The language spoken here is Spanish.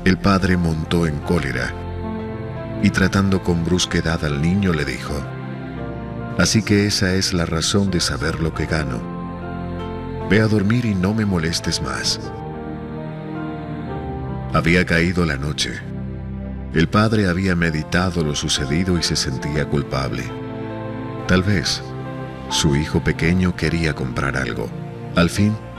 El padre montó en cólera y tratando con brusquedad al niño le dijo: «Así que esa es la razón de saber lo que gano. Ve a dormir y no me molestes más». Había caído la noche. El padre había meditado lo sucedido y se sentía culpable. Tal vez su hijo pequeño quería comprar algo. Al fin,